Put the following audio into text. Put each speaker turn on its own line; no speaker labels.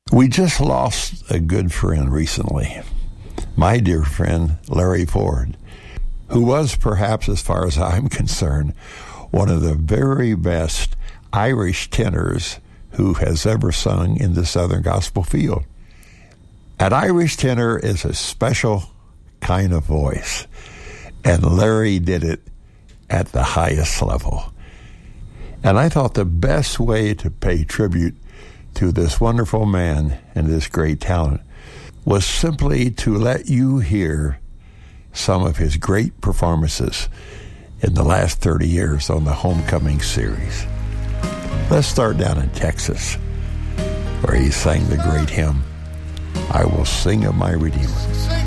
We just lost a good friend recently, my dear friend Larry Ford, who was perhaps, as far as I'm concerned, one of the very best Irish tenors who has ever sung in the Southern gospel field. An Irish tenor is a special kind of voice, and Larry did it at the highest level. And I thought the best way to pay tribute to this wonderful man and this great talent was simply to let you hear some of his great performances in the last 30 years on the Homecoming series. Let's start down in Texas, where he sang the great hymn, I Will Sing of My Redeemer.